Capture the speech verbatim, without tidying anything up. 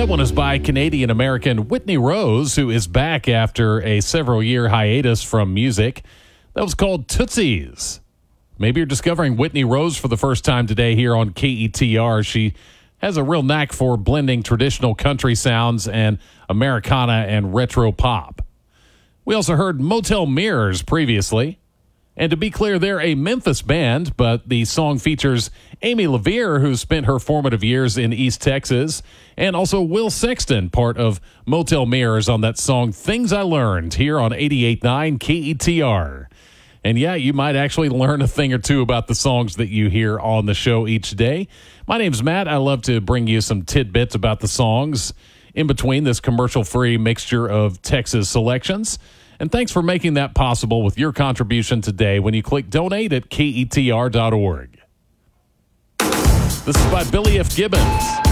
That one is by Canadian-American Whitney Rose, who is back after a several-year hiatus from music. That was called Tootsies. Maybe you're discovering Whitney Rose for the first time today here on K E T R. She has a real knack for blending traditional country sounds and Americana and retro pop. We also heard Motel Mirrors previously. And to be clear, they're a Memphis band, but the song features Amy LaVere, who spent her formative years in East Texas, and also Will Sexton, part of Motel Mirrors, on that song Things I Learned here on eighty-eight point nine K E T R. And yeah, you might actually learn a thing or two about the songs that you hear on the show each day. My name's Matt. I love to bring you some tidbits about the songs in between this commercial-free mixture of Texas selections. And thanks for making that possible with your contribution today when you click donate at K E T R dot org. This is by Billy F. Gibbons.